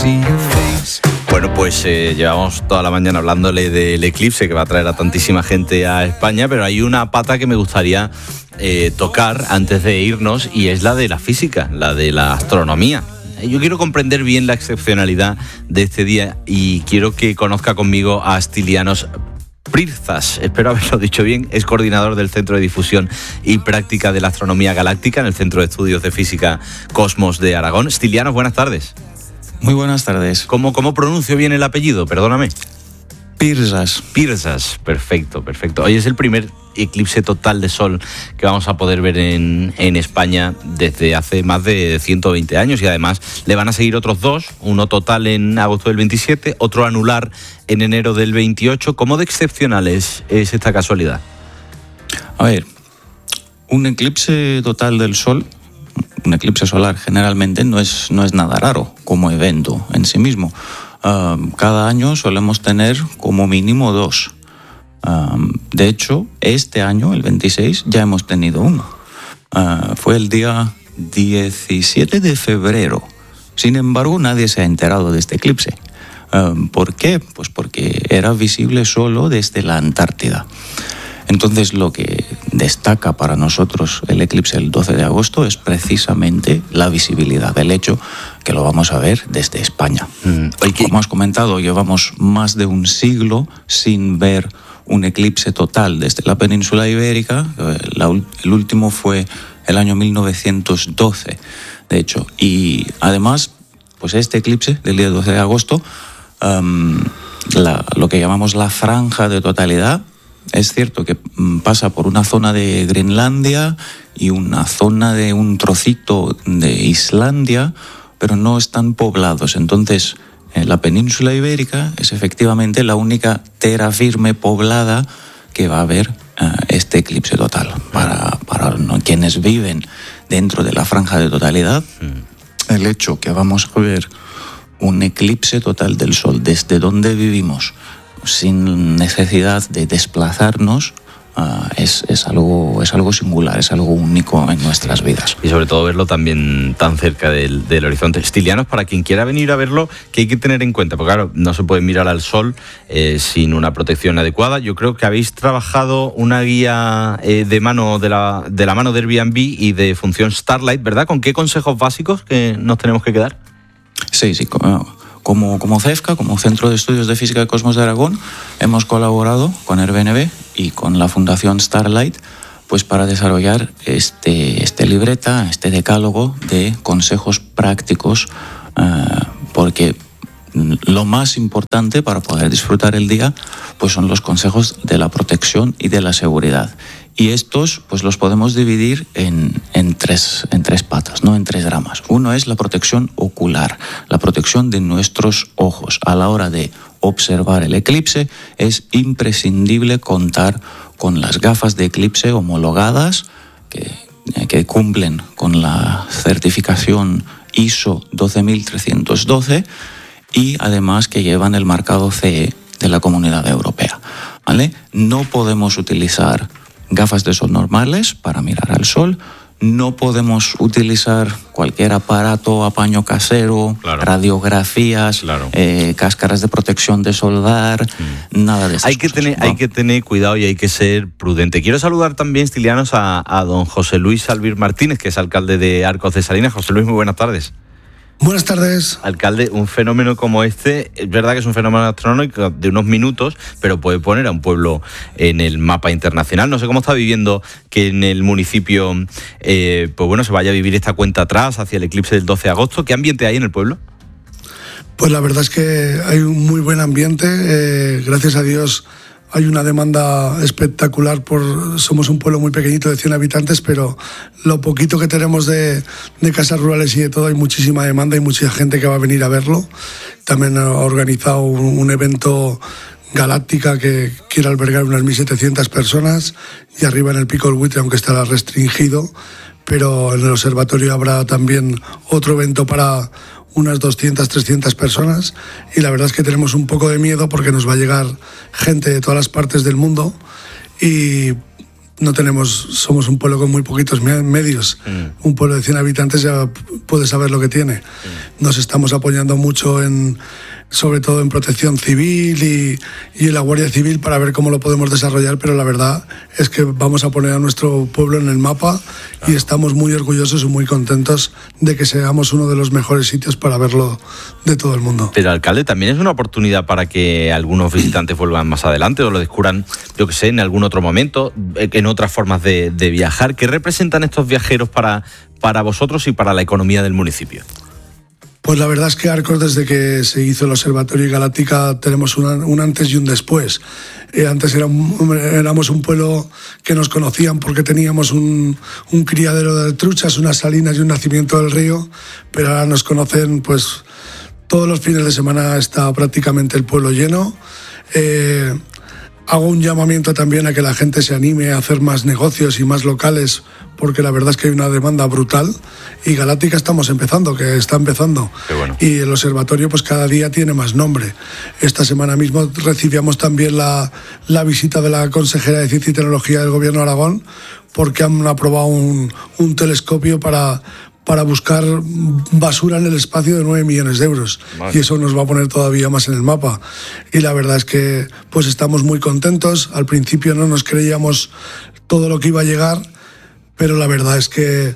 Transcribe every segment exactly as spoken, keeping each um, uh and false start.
Bueno, pues eh, llevamos toda la mañana hablándole del eclipse que va a traer a tantísima gente a España, pero hay una pata que me gustaría eh, tocar antes de irnos y es la de la física, la de la astronomía. Yo quiero comprender bien la excepcionalidad de este día y quiero que conozca conmigo a Stylianos Prirzas, espero haberlo dicho bien, es coordinador del Centro de Difusión y Práctica de la Astronomía Galáctica en el Centro de Estudios de Física Cosmos de Aragón. Stylianos, buenas tardes. Muy buenas tardes. ¿Cómo, cómo pronuncio bien el apellido? Perdóname. Prirzas. Prirzas, perfecto, perfecto. Hoy es el primer eclipse total de sol que vamos a poder ver en, en España desde hace más de ciento veinte años y además le van a seguir otros dos, uno total en agosto del veintisiete, otro anular en enero del veintiocho. ¿Cómo de excepcional es, es esta casualidad? A ver, un eclipse total del sol, un eclipse solar generalmente no es, no es nada raro como evento en sí mismo. Uh, cada año solemos tener como mínimo dos. Uh, de hecho, este año, el veintiséis, ya hemos tenido uno. Uh, fue el día diecisiete de febrero. Sin embargo, nadie se ha enterado de este eclipse. Uh, ¿Por qué? Pues porque era visible solo desde la Antártida. Entonces, lo que destaca para nosotros el eclipse el doce de agosto es precisamente la visibilidad, el hecho que lo vamos a ver desde España. Mm. Como has comentado, llevamos más de un siglo sin ver un eclipse total desde la península ibérica. La, el último fue el año mil novecientos doce, de hecho. Y además, pues este eclipse del día doce de agosto, um, la, lo que llamamos la franja de totalidad, es cierto que pasa por una zona de Groenlandia y una zona de un trocito de Islandia, pero no están poblados. Entonces, la península ibérica es efectivamente la única tierra firme poblada que va a haber uh, este eclipse total. Para, para ¿no? quienes viven dentro de la franja de totalidad, el hecho que vamos a ver un eclipse total del sol desde donde vivimos, sin necesidad de desplazarnos, uh, es, es, algo, es algo singular, es algo único en nuestras vidas. Y sobre todo verlo también tan cerca del, del horizonte. Stylianos, para quien quiera venir a verlo, ¿qué hay que tener en cuenta? Porque claro, no se puede mirar al sol eh, sin una protección adecuada. Yo creo que habéis trabajado una guía eh, de mano de la, de la mano de Airbnb y de función Starlight, ¿verdad? ¿Con qué consejos básicos que nos tenemos que quedar? Sí, sí, como... Como, como CEFCA, como Centro de Estudios de Física de Cosmos de Aragón, hemos colaborado con Airbnb y con la Fundación Starlight pues para desarrollar este, este libreta, este decálogo de consejos prácticos, uh, porque lo más importante para poder disfrutar el día pues son los consejos de la protección y de la seguridad. Y estos pues los podemos dividir en, en, tres, en tres patas, ¿no? En tres ramas. Uno es la protección ocular, la protección de nuestros ojos. A la hora de observar el eclipse es imprescindible contar con las gafas de eclipse homologadas que, que cumplen con la certificación I S O doce mil trescientos doce y además que llevan el marcado C E de la Comunidad Europea, ¿vale? No podemos utilizar gafas de sol normales para mirar al sol, no podemos utilizar cualquier aparato, apaño casero, claro. radiografías, claro. eh, cáscaras de protección de soldar, mm. nada de eso. Hay que cosas, tener, ¿no? hay que tener cuidado y hay que ser prudente. Quiero saludar también, Stylianos, a, a don José Luis Albir Martínez, que es alcalde de Arcos de Salinas. José Luis, muy buenas tardes. Buenas tardes. Alcalde, un fenómeno como este, es verdad que es un fenómeno astronómico de unos minutos, pero puede poner a un pueblo en el mapa internacional. No sé cómo está viviendo que en el municipio, eh, pues bueno, se vaya a vivir esta cuenta atrás hacia el eclipse del doce de agosto. ¿Qué ambiente hay en el pueblo? Pues la verdad es que hay un muy buen ambiente. Eh, gracias a Dios hay una demanda espectacular. Por somos un pueblo muy pequeñito de cien habitantes, pero lo poquito que tenemos de, de casas rurales y de todo, hay muchísima demanda y mucha gente que va a venir a verlo. También ha organizado un, un evento Galáctica que quiere albergar unas mil setecientas personas y arriba en el Pico del Buitre, aunque estará restringido, pero en el observatorio habrá también otro evento para unas doscientas, trescientas personas, y la verdad es que tenemos un poco de miedo porque nos va a llegar gente de todas las partes del mundo y no tenemos, somos un pueblo con muy poquitos medios. Mm. Un pueblo de cien habitantes ya puede saber lo que tiene. Mm. Nos estamos apoyando mucho en, sobre todo en protección civil y, y en la Guardia Civil para ver cómo lo podemos desarrollar, pero la verdad es que vamos a poner a nuestro pueblo en el mapa, claro. Y estamos muy orgullosos y muy contentos de que seamos uno de los mejores sitios para verlo de todo el mundo. Pero, alcalde, también es una oportunidad para que algunos visitantes vuelvan más adelante o lo descubran, yo que sé, en algún otro momento, en otras formas de, de viajar. ¿Qué representan estos viajeros para, para vosotros y para la economía del municipio? Pues la verdad es que Arcos, desde que se hizo el Observatorio Galáctica, tenemos una, un antes y un después. Eh, antes era un, éramos un pueblo que nos conocían porque teníamos un, un criadero de truchas, unas salinas y un nacimiento del río, pero ahora nos conocen, pues todos los fines de semana está prácticamente el pueblo lleno. Eh, Hago un llamamiento también a que la gente se anime a hacer más negocios y más locales, porque la verdad es que hay una demanda brutal y Galáctica estamos empezando, que está empezando. Qué bueno. Y el observatorio pues cada día tiene más nombre. Esta semana mismo recibíamos también la, la visita de la consejera de Ciencia y Tecnología del Gobierno de Aragón, porque han aprobado un, un telescopio para... para buscar basura en el espacio de nueve millones de euros. Vale. Y eso nos va a poner todavía más en el mapa. Y la verdad es que pues estamos muy contentos. Al principio no nos creíamos todo lo que iba a llegar, pero la verdad es que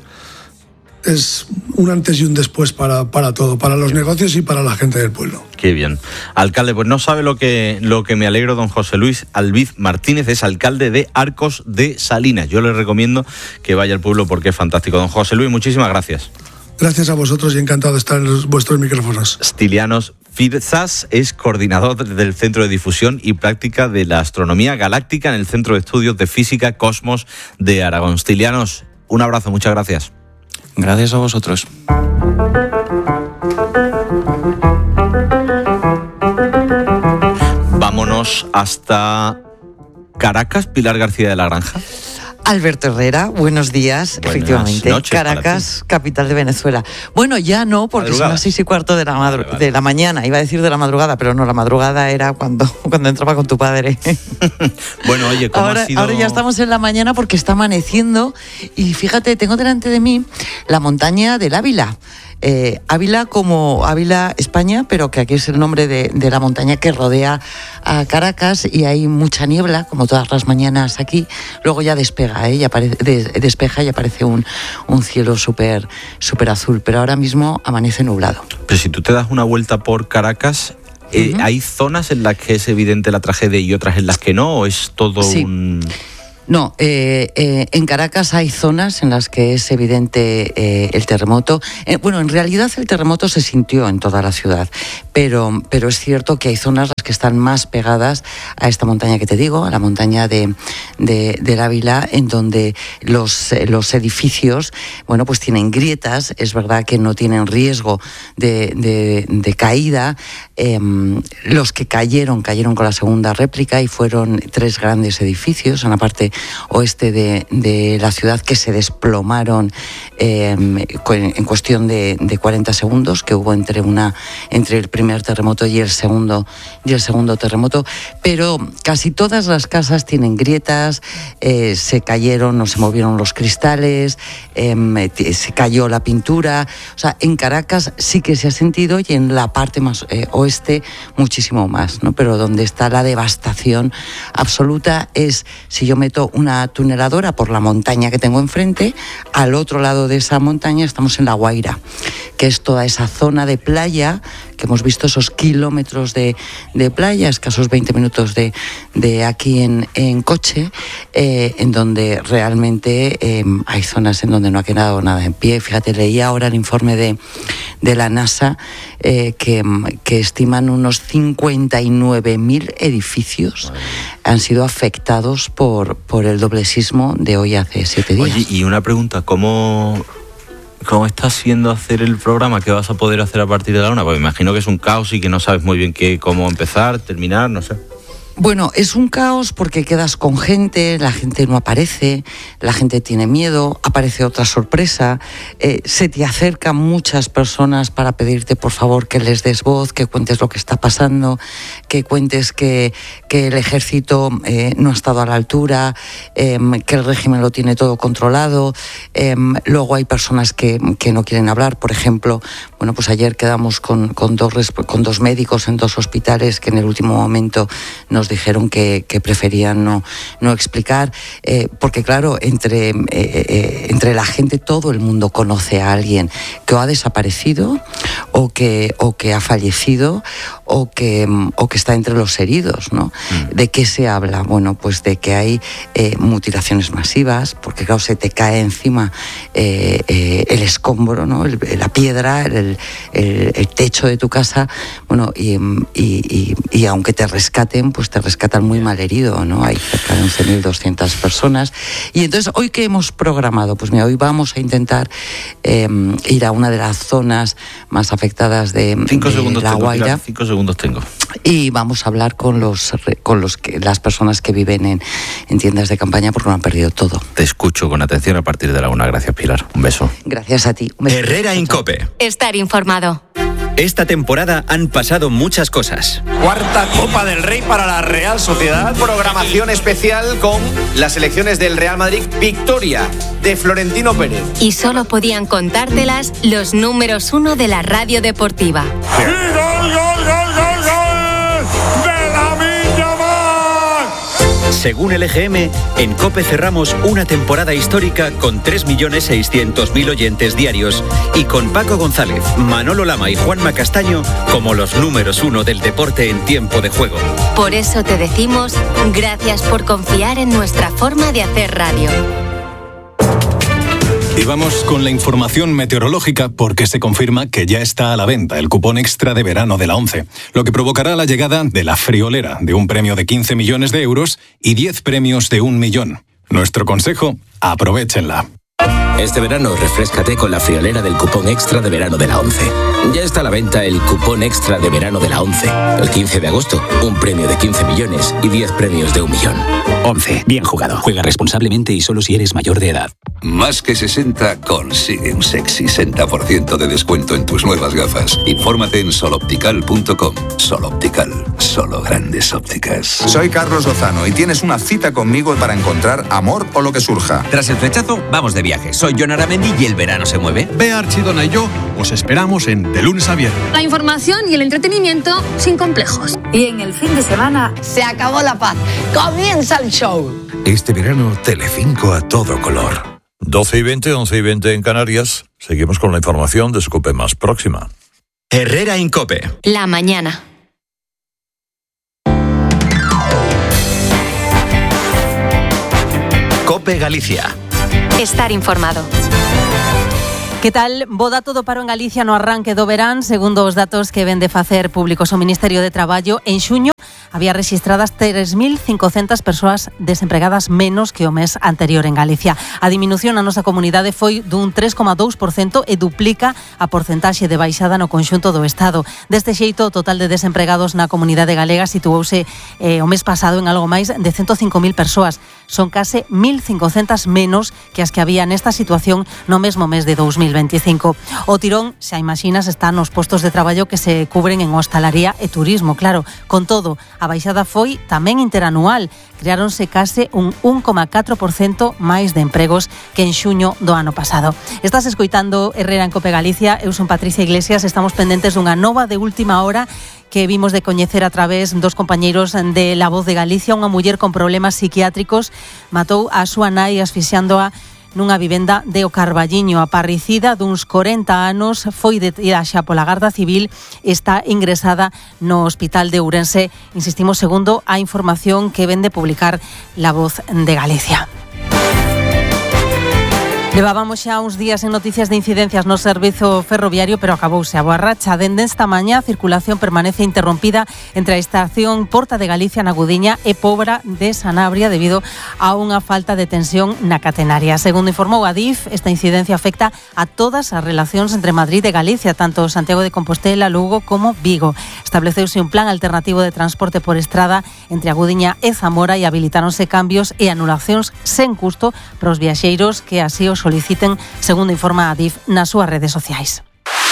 es un antes y un después para, para todo, para los negocios y para la gente del pueblo. Qué bien. Alcalde, pues no sabe lo que, lo que me alegro, don José Luis Albiz Martínez, es alcalde de Arcos de Salinas. Yo le recomiendo que vaya al pueblo porque es fantástico. Don José Luis, muchísimas gracias. Gracias a vosotros y encantado de estar en los, vuestros micrófonos. Stylianos Firzas es coordinador del Centro de Difusión y Práctica de la Astronomía Galáctica en el Centro de Estudios de Física Cosmos de Aragón. Stylianos, un abrazo, muchas gracias. Gracias a vosotros. Vámonos hasta Caracas, Pilar García de la Granja. Alberto Herrera, buenos días. Buenas efectivamente, noches, Caracas, capital de Venezuela. Bueno, ya no, porque madrugada. Son las seis y cuarto de la, madru- vale, vale. de la mañana. Iba a decir de la madrugada, pero no, la madrugada era cuando, cuando entraba con tu padre. Bueno, oye, ¿cómo ahora, ha sido? Ahora ya estamos en la mañana porque está amaneciendo y fíjate, tengo delante de mí la montaña del Ávila. Eh, Ávila como Ávila, España, pero que aquí es el nombre de, de la montaña que rodea a Caracas y hay mucha niebla, como todas las mañanas aquí. Luego ya despega, ¿eh? ya aparece, des, despeja y aparece un, un cielo súper súper azul, pero ahora mismo amanece nublado. Pero si tú te das una vuelta por Caracas, eh, uh-huh. ¿hay zonas en las que es evidente la tragedia y otras en las que no? ¿O es todo sí. un...? No, eh, eh, en Caracas hay zonas en las que es evidente eh, el terremoto. Eh, bueno, en realidad el terremoto se sintió en toda la ciudad, pero, pero es cierto que hay zonas las que están más pegadas a esta montaña que te digo, a la montaña de, de, del Ávila, en donde los, los edificios, bueno, pues tienen grietas. Es verdad que no tienen riesgo de, de, de caída. Eh, los que cayeron, cayeron con la segunda réplica y fueron tres grandes edificios en la parte oeste de, de la ciudad que se desplomaron eh, en cuestión de, de cuarenta segundos que hubo entre una entre el primer terremoto y el segundo y el segundo terremoto, pero casi todas las casas tienen grietas, eh, se cayeron, no se movieron los cristales, eh, se cayó la pintura. O sea, en Caracas sí que se ha sentido y en la parte más eh, oeste muchísimo más, ¿no? Pero donde está la devastación absoluta es si yo meto una tuneladora por la montaña que tengo enfrente, al otro lado de esa montaña estamos en La Guaira, que es toda esa zona de playa, que hemos visto esos kilómetros de, de playa, escasos veinte minutos de, de aquí en, en coche, eh, en donde realmente eh, hay zonas en donde no ha quedado nada en pie. Fíjate, leí ahora el informe de, de la NASA eh, que, que estiman unos cincuenta y nueve mil edificios han sido afectados por, por el doble sismo de hoy hace siete días. Oye, y una pregunta, ¿cómo... ¿Cómo estás haciendo hacer el programa? ¿Qué vas a poder hacer a partir de la una? Pues me imagino que es un caos y que no sabes muy bien qué, cómo empezar, terminar, no sé. Bueno, es un caos porque quedas con gente, la gente no aparece, la gente tiene miedo, aparece otra sorpresa, eh, se te acercan muchas personas para pedirte por favor que les des voz, que cuentes lo que está pasando, que cuentes que, que el ejército eh, no ha estado a la altura, eh, que el régimen lo tiene todo controlado. Eh, luego hay personas que, que no quieren hablar, por ejemplo, bueno, pues ayer quedamos con, con, dos, con dos médicos en dos hospitales que en el último momento nos dijeron que, que preferían no, no explicar, eh, porque claro, entre, eh, eh, entre la gente todo el mundo conoce a alguien que o ha desaparecido o que, o que ha fallecido o que, o que está entre los heridos, ¿no? Mm. ¿De qué se habla? Bueno, pues de que hay eh, mutilaciones masivas, porque claro, se te cae encima eh, eh, el escombro, ¿no? El, la piedra, el, el, el techo de tu casa, bueno, y, y, y, y aunque te rescaten, pues te rescatan muy mal herido, ¿no? Hay cerca de once mil doscientas personas. Y entonces, ¿hoy qué hemos programado? Pues mira, hoy vamos a intentar eh, ir a una de las zonas más afectadas de, cinco de segundos La tengo, Guaira. Pilar, cinco segundos tengo. Y vamos a hablar con los con los que, las personas que viven en, en tiendas de campaña porque lo han perdido todo. Te escucho con atención a partir de la una. Gracias, Pilar. Un beso. Gracias a ti. Un beso. Herrera Incope. Estar informado. Esta temporada han pasado muchas cosas. Cuarta Copa del Rey para la Real Sociedad. Programación especial con las selecciones del Real Madrid. Victoria de Florentino Pérez. Y solo podían contártelas los números uno de la radio deportiva. ¡Y gol, gol, gol, gol, gol! ¡De Lamine Yamal! Según el E G M, en COPE cerramos una temporada histórica con tres millones seiscientos mil oyentes diarios y con Paco González, Manolo Lama y Juanma Castaño como los números uno del deporte en tiempo de juego. Por eso te decimos gracias por confiar en nuestra forma de hacer radio. Y vamos con la información meteorológica porque se confirma que ya está a la venta el cupón extra de verano de la ONCE, lo que provocará la llegada de la friolera de un premio de quince millones de euros y diez premios de un millón. Nuestro consejo, aprovéchenla. Este verano refréscate con la friolera del cupón extra de verano de la ONCE. Ya está a la venta el cupón extra de verano de la ONCE. El quince de agosto, un premio de quince millones y diez premios de un millón. ONCE, bien jugado. Juega responsablemente y solo si eres mayor de edad. Más que sesenta consigue un sexy sesenta por ciento de descuento en tus nuevas gafas. Infórmate en soloptical punto com. Soloptical, solo grandes ópticas. Soy Carlos Lozano y tienes una cita conmigo para encontrar amor o lo que surja. Tras el flechazo, vamos de viaje. Soy Jon Aramendi y el verano se mueve. Bea Archidona y yo os esperamos en De Lunes a Viernes. La información y el entretenimiento sin complejos. Y en el fin de semana se acabó la paz. Comienza el show. Este verano, Telecinco a todo color. doce y veinte, once y veinte en Canarias. Seguimos con la información de Scope más próxima. Herrera Incope. La mañana. Cope Galicia. Estar informado. Que tal? Bo dato do paro en Galicia no arranque do verán, segundo os datos que ven de facer públicos o Ministerio de Traballo, en xuño había registradas tres mil cincocentas persoas desempregadas menos que o mes anterior en Galicia. A diminución na nosa comunidade foi dun tres coma dous por cento e duplica a porcentaxe de baixada no conxunto do Estado. Deste xeito, o total de desempregados na comunidade galega situouse eh, o mes pasado en algo máis de ciento cinco mil persoas. Son case mil cincocentas menos que as que había nesta situación no mesmo mes de dous mil veinticinco. O tirón, xa imaxinas, está nos postos de traballo que se cubren en hostalaría e turismo, claro. Con todo, a baixada foi tamén interanual. Creáronse case un un coma catro por cento máis de empregos que en xuño do ano pasado. Estás escoitando Herrera en Cope Galicia. Eu son Patricia Iglesias. Estamos pendentes dunha nova de última hora que vimos de coñecer a través dos compañeiros de La Voz de Galicia. Unha muller con problemas psiquiátricos matou a súa nai asfixiándoa nunha vivenda de O Carballiño. A parricida duns corenta anos foi detida xa pola Garda Civil, está ingresada no Hospital de Ourense, insistimos, segundo a información que ven de publicar La Voz de Galicia. Levábamos xa uns días en noticias de incidencias no servizo ferroviario, pero acabouse a boa racha. Dende esta mañá, a circulación permanece interrompida entre a estación Porta de Galicia na Gudiña e Pobra de Sanabria debido a unha falta de tensión na catenaria. Segundo informou a D I F, esta incidencia afecta a todas as relacións entre Madrid e Galicia, tanto Santiago de Compostela, Lugo como Vigo. Estableceuse un plan alternativo de transporte por estrada entre Agudiña e Zamora e habilitáronse cambios e anulacións sen custo para os viaxeiros que así o soliciten, segundo informa a Adif nas súas redes sociais.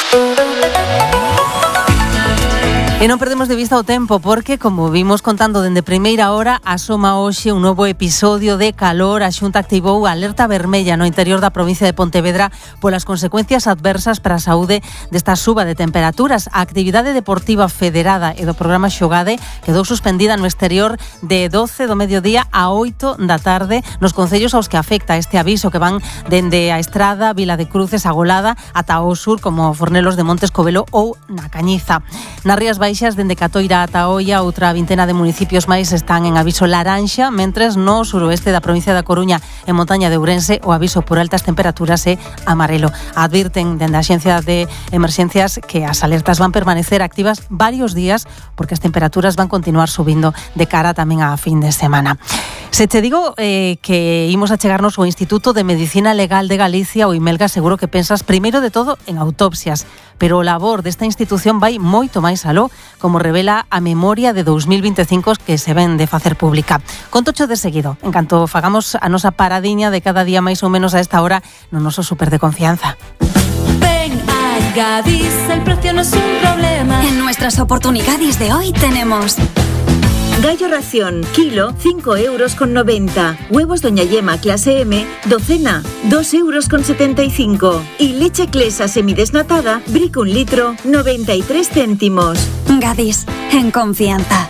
E non perdemos de vista o tempo porque, como vimos contando dende primeira hora, asoma hoxe un novo episodio de calor. A Xunta activou a alerta vermella no interior da provincia de Pontevedra polas consecuencias adversas para a saúde desta suba de temperaturas. A actividade deportiva federada e do programa Xogade quedou suspendida no exterior de doce do mediodía a oito da tarde nos concellos aos que afecta este aviso, que van dende a Estrada, Vila de Cruces, Agolada, ata o sur, como Fornelos de Montes, Covelo ou na Cañiza. Nas Rías Baixas, dende Catoira ata Oia, outra vintena de municipios máis están en aviso laranxa, mentres no suroeste da provincia da Coruña e montaña de Ourense o aviso por altas temperaturas é amarelo. Advirten dende a Axencia de Emerxencias que as alertas van permanecer activas varios días porque as temperaturas van continuar subindo de cara tamén a fin de semana. Se te digo eh, que imos a chegarnos ao Instituto de Medicina Legal de Galicia, o IMELGA, seguro que pensas primeiro de todo en autopsias, pero o labor desta institución vai moito máis aló, como revela a memoria de dos mil veinticinco que se ven de facer pública. Contocho de seguido, en canto fagamos a nosa paradiña de cada día máis ou menos a esta hora no noso súper de confianza. Ven a Gadis, el precio no es un problema. En nuestras oportunidades de hoy tenemos gallo ración, kilo, cinco euros con noventa. Huevos Doña Yema clase M, docena, dos euros con setenta y cinco. Y leche Clesa semidesnatada, Brick un litro, noventa y tres céntimos. Gadis, en confianza.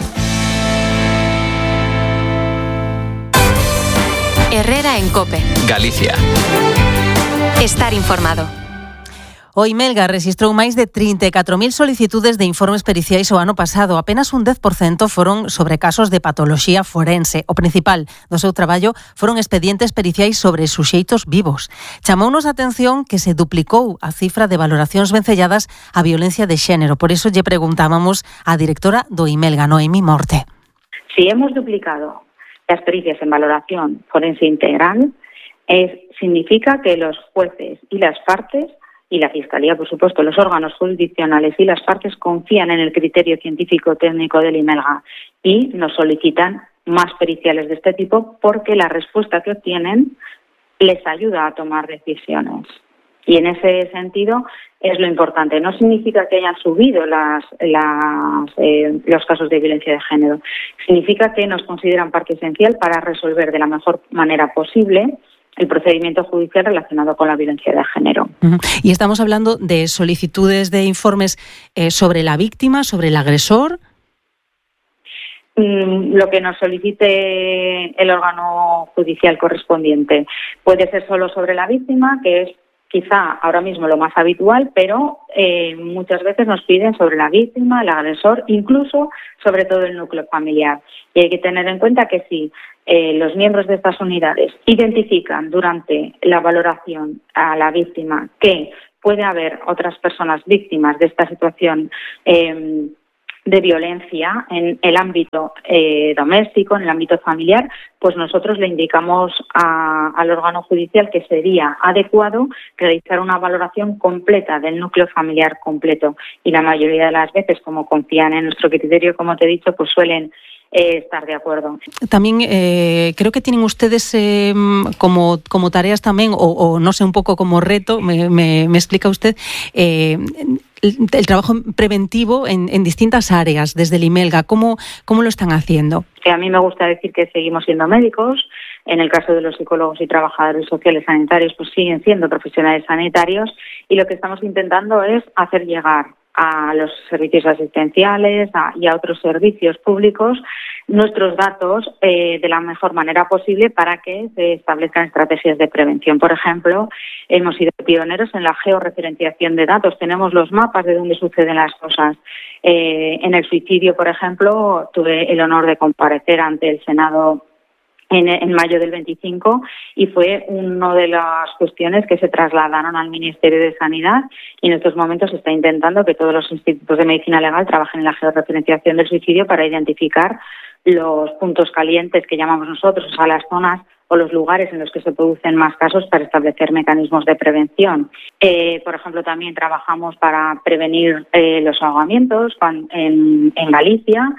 Herrera en COPE. Galicia. Estar informado. O IMELGA registrou máis de trinta e catro mil solicitudes de informes periciais o ano pasado. Apenas un dez por cento foron sobre casos de patoloxía forense. O principal do seu traballo foron expedientes periciais sobre suxeitos vivos. Chamounos a atención que se duplicou a cifra de valoracións vencelladas á violencia de xénero. Por iso lle preguntábamos á directora do IMELGA, Noemi Morte. Si hemos duplicado las pericias en valoración forense integral, es, significa que los jueces y las partes y la Fiscalía, por supuesto, los órganos jurisdiccionales y las partes confían en el criterio científico-técnico del IMELGA y nos solicitan más periciales de este tipo porque la respuesta que obtienen les ayuda a tomar decisiones. Y en ese sentido es lo importante. No significa que hayan subido las, las, eh, los casos de violencia de género. Significa que nos consideran parte esencial para resolver de la mejor manera posible el procedimiento judicial relacionado con la violencia de género. Uh-huh. Y estamos hablando de solicitudes de informes eh, sobre la víctima, sobre el agresor. Mm, lo que nos solicite el órgano judicial correspondiente. Puede ser solo sobre la víctima, que es quizá ahora mismo lo más habitual, pero eh, muchas veces nos piden sobre la víctima, el agresor, incluso sobre todo el núcleo familiar. Y hay que tener en cuenta que si eh, los miembros de estas unidades identifican durante la valoración a la víctima que puede haber otras personas víctimas de esta situación eh, de violencia en el ámbito eh, doméstico, en el ámbito familiar, pues nosotros le indicamos a, al órgano judicial que sería adecuado realizar una valoración completa del núcleo familiar completo. Y la mayoría de las veces, como confían en nuestro criterio, como te he dicho, pues suelen Eh, estar de acuerdo. También eh, creo que tienen ustedes eh, como, como tareas también, o, o no sé, un poco como reto, me, me, me explica usted, eh, el, el trabajo preventivo en, en distintas áreas desde el IMELGA. ¿Cómo, cómo lo están haciendo? Que a mí me gusta decir que seguimos siendo médicos. En el caso de los psicólogos y trabajadores sociales sanitarios, pues siguen siendo profesionales sanitarios, y lo que estamos intentando es hacer llegar a los servicios asistenciales a, y a otros servicios públicos nuestros datos eh, de la mejor manera posible para que se establezcan estrategias de prevención. Por ejemplo, hemos sido pioneros en la georreferenciación de datos. Tenemos los mapas de dónde suceden las cosas. Eh, en el suicidio, por ejemplo, tuve el honor de comparecer ante el Senado En, en mayo del veinticinco y fue una de las cuestiones que se trasladaron al Ministerio de Sanidad, y en estos momentos se está intentando que todos los institutos de medicina legal trabajen en la georreferenciación del suicidio para identificar los puntos calientes que llamamos nosotros, o sea, las zonas o los lugares en los que se producen más casos para establecer mecanismos de prevención. Eh, por ejemplo, también trabajamos para prevenir eh, los ahogamientos en, en Galicia,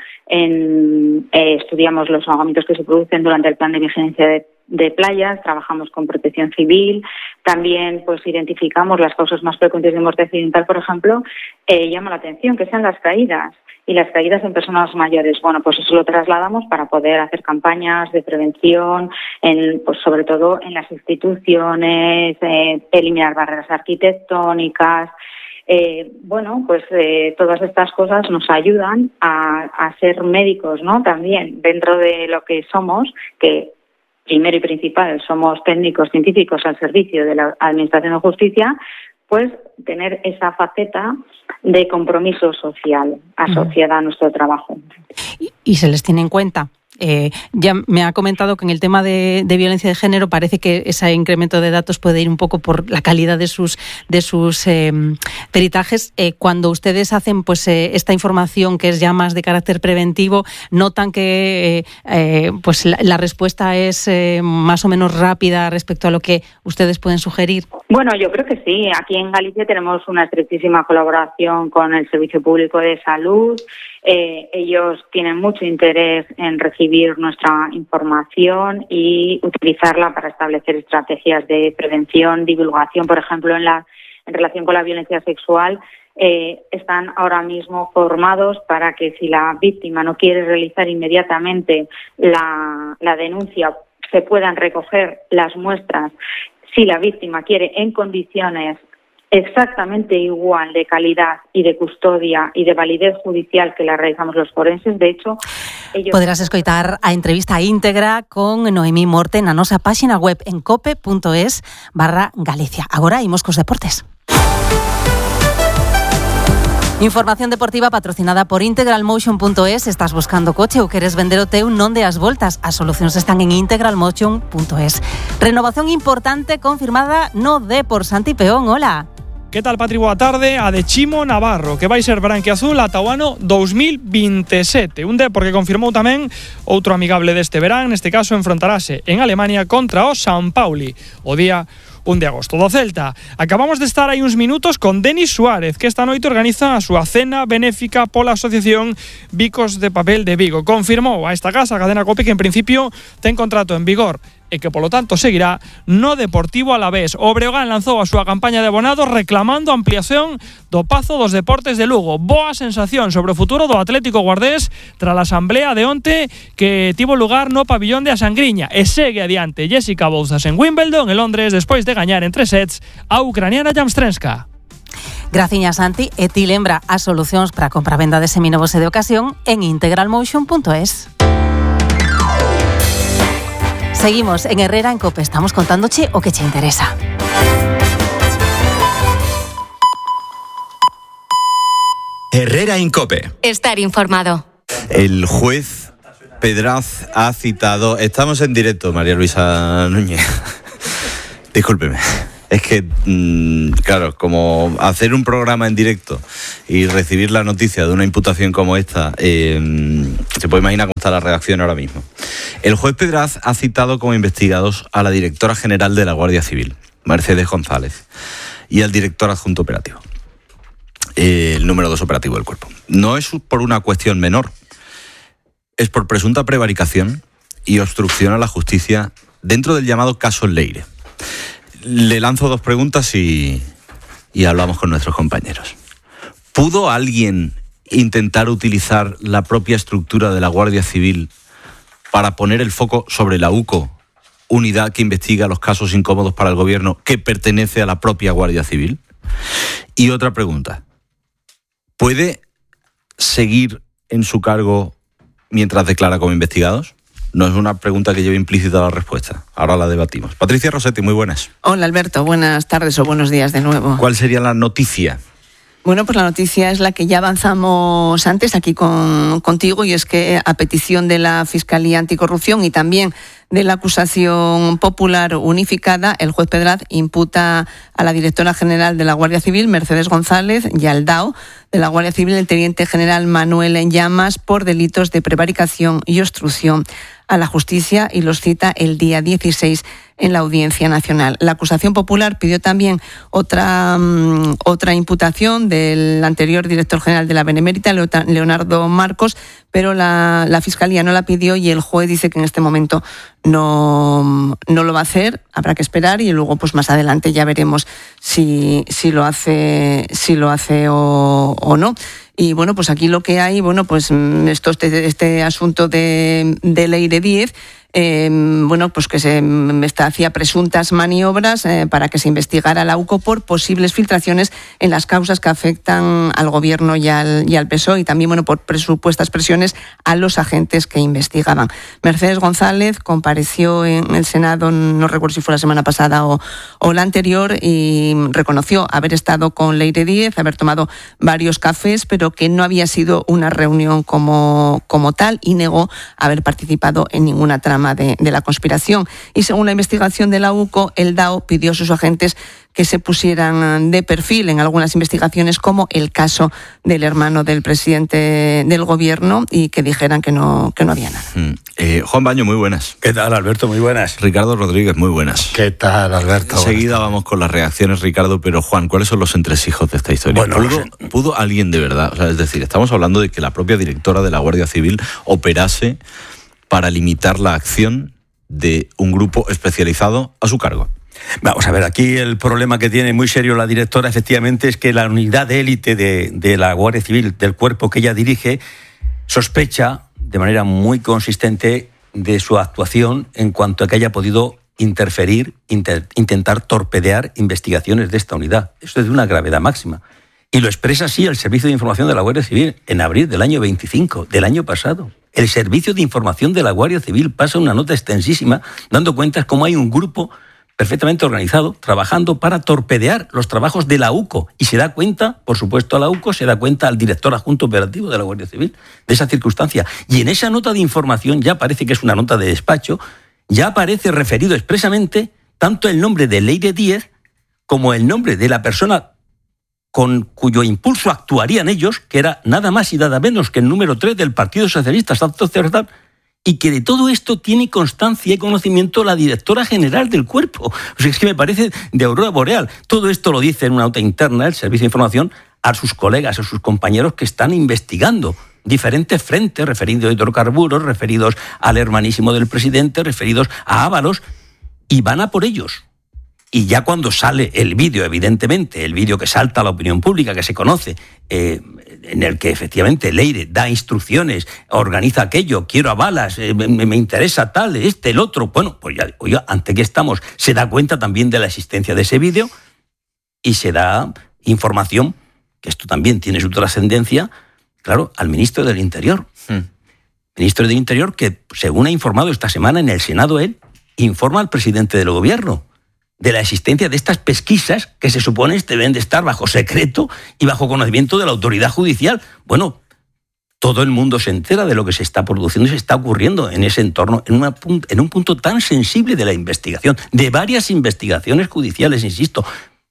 en, eh, estudiamos los ahogamientos que se producen durante el plan de vigilancia de de playas, trabajamos con protección civil, también pues identificamos las causas más frecuentes de muerte accidental, por ejemplo, eh, llama la atención que sean las caídas y las caídas en personas mayores. Bueno, pues eso lo trasladamos para poder hacer campañas de prevención, en, pues sobre todo en las instituciones, eh, eliminar barreras arquitectónicas. Eh, bueno, pues eh, todas estas cosas nos ayudan a, a ser médicos, ¿no? También dentro de lo que somos, que primero y principal somos técnicos científicos al servicio de la Administración de Justicia, pues tener esa faceta de compromiso social asociada uh-huh. a nuestro trabajo. Y, y se les tiene en cuenta. Eh, ya me ha comentado que en el tema de, de violencia de género parece que ese incremento de datos puede ir un poco por la calidad de sus de sus eh, peritajes. Eh, cuando ustedes hacen pues eh, esta información que es ya más de carácter preventivo, ¿notan que eh, eh, pues la, la respuesta es eh, más o menos rápida respecto a lo que ustedes pueden sugerir? Bueno, yo creo que sí. Aquí en Galicia tenemos una estrechísima colaboración con el Servicio Público de Salud. Eh, ellos tienen mucho interés en recibir nuestra información y utilizarla para establecer estrategias de prevención, divulgación. Por ejemplo, en la en relación con la violencia sexual, eh, están ahora mismo formados para que si la víctima no quiere realizar inmediatamente la, la denuncia, se puedan recoger las muestras. Si la víctima quiere en condiciones exactamente igual de calidad y de custodia y de validez judicial que la realizamos los forenses. De hecho, ellos... Poderás escoitar a entrevista íntegra con Noemí Morte na nosa página web en cope.es barra Galicia. Agora imos cos deportes. Información deportiva patrocinada por integral motion punto es. Estás buscando coche ou queres vender o teu, non deas voltas. As solucións están en integral motion punto es. Renovación importante confirmada no Depor. Santi Peón, hola. Que tal, Patri? Boa tarde. A de Chimo Navarro, que vai ser branquiazul ata o ano dos mil veintisiete. Un Depor que confirmou tamén outro amigable deste verán. Neste caso enfrontarase en Alemania contra o San Pauli o día un de agosto do Celta. Acabamos de estar aí uns minutos con Denis Suárez, que esta noite organiza a súa cena benéfica pola asociación Bicos de Papel de Vigo. Confirmou a esta casa, a cadena COPE, que en principio ten contrato en vigor e que polo tanto seguirá no Deportivo Alavés. O Breogán lanzou a súa campaña de abonados reclamando a ampliación do Pazo dos Deportes de Lugo. Boa sensación sobre o futuro do Atlético Guardés tras a asamblea de onte que tivo lugar no pabillón de A Sangriña, e segue adiante Jessica Bouzas en Wimbledon, en Londres, despois de gañar en tres sets a ucraniana Jamstrenska. Graciña, Santi. E ti lembra as solucións para a compra-venda de seminovos e de ocasión en integral motion punto es. Seguimos en Herrera en Cope. Estamos contándoche o que che interesa. Herrera en Cope. Estar informado. El juez Pedraz ha citado... Estamos en directo, María Luisa Núñez. Discúlpeme. Es que, mmm, claro, como hacer un programa en directo y recibir la noticia de una imputación como esta, eh, se puede imaginar cómo está la redacción ahora mismo. El juez Pedraz ha citado como investigados a la directora general de la Guardia Civil, Mercedes González, y al director adjunto operativo, eh, el número dos operativo del cuerpo. No es por una cuestión menor, es por presunta prevaricación y obstrucción a la justicia dentro del llamado caso Leire. Le lanzo dos preguntas y, y hablamos con nuestros compañeros. ¿Pudo alguien intentar utilizar la propia estructura de la Guardia Civil para poner el foco sobre la UCO, unidad que investiga los casos incómodos para el gobierno, que pertenece a la propia Guardia Civil? Y otra pregunta. ¿Puede seguir en su cargo mientras declara como investigados? No es una pregunta que lleve implícita la respuesta. Ahora la debatimos. Patricia Rossetti, muy buenas. Hola, Alberto. Buenas tardes o buenos días de nuevo. ¿Cuál sería la noticia? Bueno, pues la noticia es la que ya avanzamos antes aquí con, contigo, y es que a petición de la Fiscalía Anticorrupción y también de la acusación popular unificada, el juez Pedraz imputa a la directora general de la Guardia Civil, Mercedes González, y al D A O de la Guardia Civil, el teniente general Manuel En Llamas, por delitos de prevaricación y obstrucción a la justicia, y los cita el día dieciséis en la Audiencia Nacional. La acusación popular pidió también otra, um, otra imputación del anterior director general de la Benemérita, Leonardo Marcos, pero la, la Fiscalía no la pidió y el juez dice que en este momento no, no lo va a hacer. Habrá que esperar y luego pues más adelante ya veremos si, si lo hace, si lo hace o, o no. Y bueno, pues aquí lo que hay, bueno, pues esto, este, este asunto de, de Leire Díez, eh, bueno, pues que se está, hacía presuntas maniobras eh, para que se investigara la U C O por posibles filtraciones en las causas que afectan al Gobierno y al, y al P S O E, y también, bueno, por presupuestas presiones a los agentes que investigaban. Mercedes González compareció en el Senado, no recuerdo si fue la semana pasada o, o la anterior, y reconoció haber estado con Leire Díez, haber tomado varios cafés, pero que no había sido una reunión como, como tal, y negó haber participado en ninguna trama de, de la conspiración. Y según la investigación de la U C O, el D A O pidió a sus agentes que se pusieran de perfil en algunas investigaciones, como el caso del hermano del presidente del Gobierno, y que dijeran que no, que no había nada. Mm. Eh, Juan Baño, muy buenas. ¿Qué tal, Alberto? Muy buenas. Ricardo Rodríguez, muy buenas. ¿Qué tal, Alberto? Enseguida vamos con las reacciones, Ricardo, pero Juan, ¿cuáles son los entresijos de esta historia? Bueno, ¿Pudo, no ¿Pudo alguien de verdad? O sea, es decir, estamos hablando de que la propia directora de la Guardia Civil operase para limitar la acción de un grupo especializado a su cargo. Vamos a ver, aquí el problema que tiene muy serio la directora, efectivamente, es que la unidad de élite de, de la Guardia Civil, del cuerpo que ella dirige, sospecha de manera muy consistente de su actuación en cuanto a que haya podido interferir, inter, intentar torpedear investigaciones de esta unidad. Esto es de una gravedad máxima. Y lo expresa así el Servicio de Información de la Guardia Civil en abril del año veinticinco, del año pasado. El Servicio de Información de la Guardia Civil pasa una nota extensísima dando cuenta de cómo hay un grupo perfectamente organizado, trabajando para torpedear los trabajos de la U C O. Y se da cuenta, por supuesto, a la U C O, se da cuenta al director adjunto operativo de la Guardia Civil de esa circunstancia. Y en esa nota de información, ya parece que es una nota de despacho, ya aparece referido expresamente tanto el nombre de Leire Díez como el nombre de la persona con cuyo impulso actuarían ellos, que era nada más y nada menos que el número tres del Partido Socialista, Santos Cerdán, y que de todo esto tiene constancia y conocimiento la directora general del cuerpo. O sea, es que me parece de aurora boreal. Todo esto lo dice en una nota interna el Servicio de Información a sus colegas, a sus compañeros que están investigando diferentes frentes referidos a hidrocarburos, referidos al hermanísimo del presidente, referidos a Ábalos, y van a por ellos. Y ya cuando sale el vídeo, evidentemente, el vídeo que salta a la opinión pública, que se conoce, eh, en el que efectivamente Leire da instrucciones, organiza aquello, quiero a balas, eh, me, me interesa tal, este, el otro. Bueno, pues ya, oiga, ante qué estamos, se da cuenta también de la existencia de ese vídeo y se da información, que esto también tiene su trascendencia, claro, al ministro del Interior. Hmm. Ministro del Interior que, según ha informado esta semana en el Senado él, informa al presidente del Gobierno de la existencia de estas pesquisas que se supone deben de estar bajo secreto y bajo conocimiento de la autoridad judicial. Bueno, todo el mundo se entera de lo que se está produciendo y se está ocurriendo en ese entorno, en, una, en un punto tan sensible de la investigación, de varias investigaciones judiciales, insisto.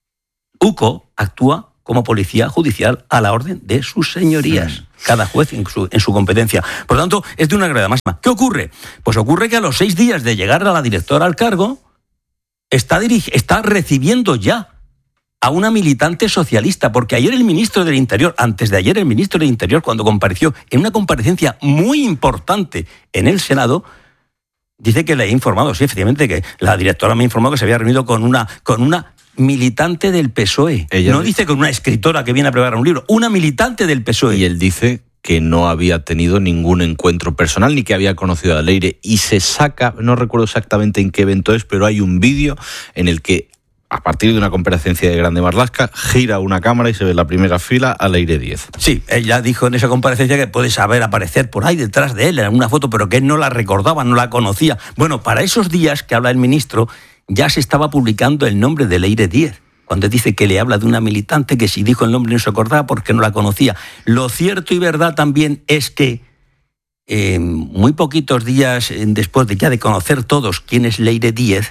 U C O actúa como policía judicial a la orden de sus señorías. Sí. Cada juez en su, en su competencia. Por lo tanto, es de una gravedad máxima. ¿Qué ocurre? Pues ocurre que a los seis días de llegar a la directora al cargo, Está, dirige, está recibiendo ya a una militante socialista, porque ayer el ministro del Interior, antes de ayer el ministro del Interior, cuando compareció en una comparecencia muy importante en el Senado, dice que le ha informado, sí, efectivamente, que la directora me ha informado que se había reunido con una, con una militante del P S O E. Ella no dice con una escritora que viene a preparar un libro, una militante del P S O E. Y él dice que no había tenido ningún encuentro personal ni que había conocido a Leire, y se saca, no recuerdo exactamente en qué evento es, pero hay un vídeo en el que, a partir de una comparecencia de Grande Marlaska, gira una cámara y se ve en la primera fila a Leire Díez. Sí, ella dijo en esa comparecencia que puede saber aparecer por ahí detrás de él en una foto, pero que él no la recordaba, no la conocía. Bueno, para esos días que habla el ministro, ya se estaba publicando el nombre de Leire Díez, cuando dice que le habla de una militante que si dijo el nombre no se acordaba porque no la conocía. Lo cierto y verdad también es que eh, muy poquitos días después de ya de conocer todos quién es Leire Díez,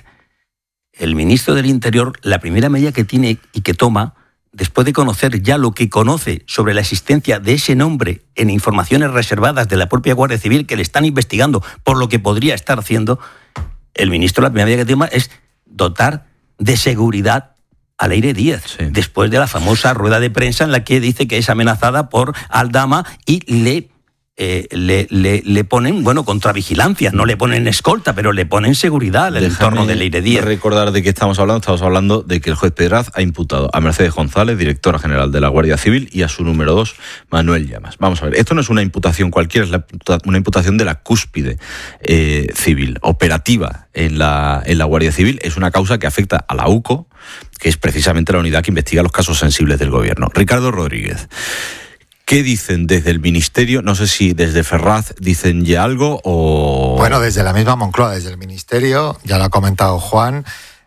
el ministro del Interior, la primera medida que tiene y que toma, después de conocer ya lo que conoce sobre la existencia de ese nombre en informaciones reservadas de la propia Guardia Civil que le están investigando por lo que podría estar haciendo, el ministro la primera medida que toma es dotar de seguridad a Leire Díez, sí. Después de la famosa rueda de prensa en la que dice que es amenazada por Aldama y le... Eh, le, le, le ponen, bueno, contravigilancia, no le ponen escolta, pero le ponen seguridad al entorno de Leire Díez. Recordar de qué estamos hablando. Estamos hablando de que el juez Pedraz ha imputado a Mercedes González, directora general de la Guardia Civil, y a su número dos, Manuel Llamas. Vamos a ver, esto no es una imputación cualquiera, es la, una imputación de la cúspide eh, civil, operativa en la, en la Guardia Civil. Es una causa que afecta a la UCO, que es precisamente la unidad que investiga los casos sensibles del gobierno. Ricardo Rodríguez, ¿qué dicen desde el Ministerio? No sé si desde Ferraz dicen ya algo o... Bueno, desde la misma Moncloa, desde el Ministerio, ya lo ha comentado Juan,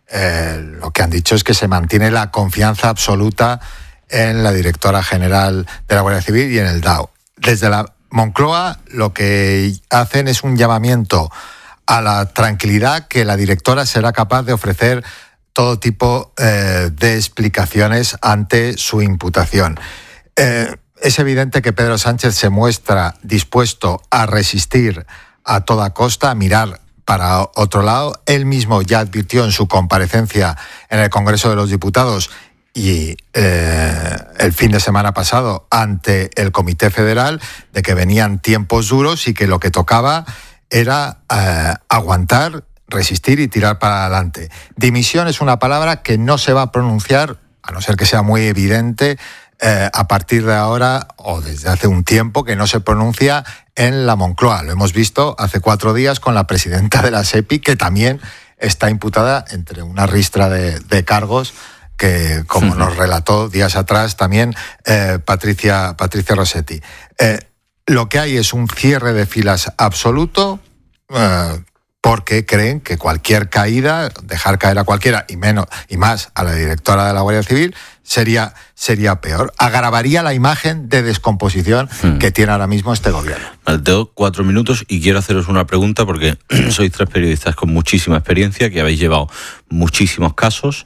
eh, lo que han dicho es que se mantiene la confianza absoluta en la directora general de la Guardia Civil y en el D A O. Desde la Moncloa lo que hacen es un llamamiento a la tranquilidad, que la directora será capaz de ofrecer todo tipo eh, de explicaciones ante su imputación. Eh, Es evidente que Pedro Sánchez se muestra dispuesto a resistir a toda costa, a mirar para otro lado. Él mismo ya advirtió en su comparecencia en el Congreso de los Diputados y eh, el fin de semana pasado ante el Comité Federal de que venían tiempos duros y que lo que tocaba era eh, aguantar, resistir y tirar para adelante. Dimisión es una palabra que no se va a pronunciar, a no ser que sea muy evidente, Eh, a partir de ahora o desde hace un tiempo que no se pronuncia en la Moncloa. Lo hemos visto hace cuatro días con la presidenta de la SEPI, que también está imputada entre una ristra de, de cargos que, como nos relató días atrás también eh, Patricia, Patricia Rossetti. Eh, lo que hay es un cierre de filas absoluto, eh, porque creen que cualquier caída, dejar caer a cualquiera, y menos y más a la directora de la Guardia Civil, sería, sería peor. Agravaría la imagen de descomposición hmm. que tiene ahora mismo este gobierno. Vale, tengo cuatro minutos y quiero haceros una pregunta porque sois tres periodistas con muchísima experiencia, que habéis llevado muchísimos casos,